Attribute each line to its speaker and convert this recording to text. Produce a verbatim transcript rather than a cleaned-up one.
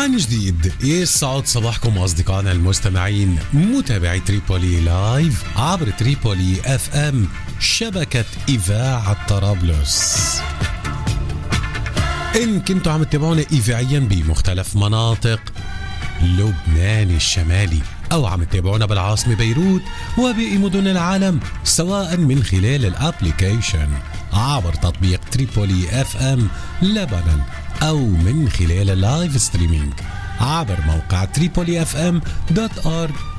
Speaker 1: وعن جديد يسعد صباحكم أصدقائنا المستمعين متابعي تريبولي لايف عبر تريبولي اف ام شبكة إذاعة طرابلس. إن كنتوا عم تتابعونا إذاعيا بمختلف مناطق لبنان الشمالي أو عم تتابعونا بالعاصمة بيروت وباقي مدن العالم سواء من خلال الابليكيشن عبر تطبيق تريبولي اف ام لبنان أو من خلال اللايف ستريمينج عبر موقع تريبولي اف ام دوت ارج